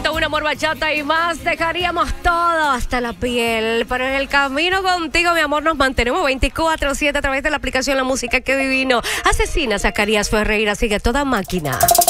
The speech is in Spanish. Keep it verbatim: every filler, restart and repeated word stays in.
momento un amor bachata y más. Dejaríamos todo hasta la piel. Pero en el camino contigo, mi amor, nos mantenemos veinticuatro siete a través de la aplicación La Música Que Divino. Asesina Zacarías Ferreira, sigue toda máquina.